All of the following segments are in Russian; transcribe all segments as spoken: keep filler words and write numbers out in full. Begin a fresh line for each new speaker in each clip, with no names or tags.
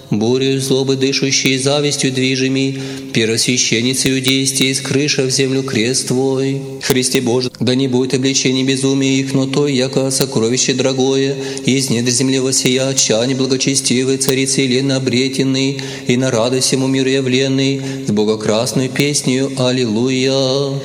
Бурею злобы дышащей, завистью движими, первосвященницею действий, скрыша в землю крест Твой. Христе Боже, да не будет обличений безумия их, но то, яко сокровище дорогое, из недр земли воссия, чане благочестивой, царицы Елены обретенный, и на радость всему миру явленный, с богокрасную песнею Аллилуйя.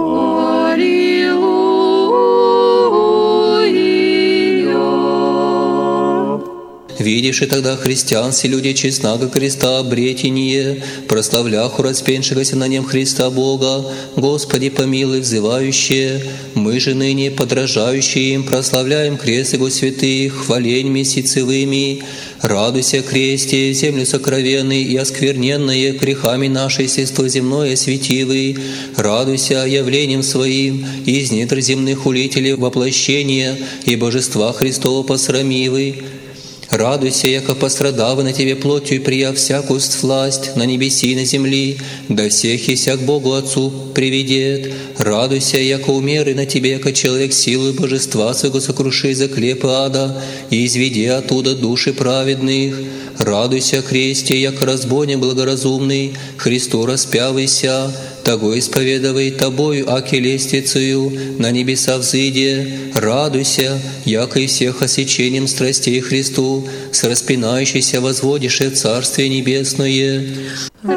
Видевши тогда христиан, все люди честнаго креста обретение, прославляху распеншегося на нем Христа Бога, Господи помилуй, взывающие, мы же ныне, подражающие им, прославляем крест Его святых, хвалень месяцевыми. Радуйся, кресте, землю сокровенный и оскверненное грехами нашей естество земное светивый. Радуйся явлением своим, из недр земных улителей воплощения и божества Христова посрамивый. Радуйся, яко пострадавы на Тебе плотью и прия всякую власть на небеси и на земли, да всех и всяк Богу Отцу приведет. Радуйся, яко умеры на Тебе, яко человек силою божества своего сокруши заклепы ада, и изведи оттуда души праведных. Радуйся, кресте, яко разбойник благоразумный, Христу распявайся, того исповедовай Тобою, аки лестицею, на небеса взыде. Радуйся, яко и всех осечением страстей Христу, с распинающейся возводише Царствие Небесное.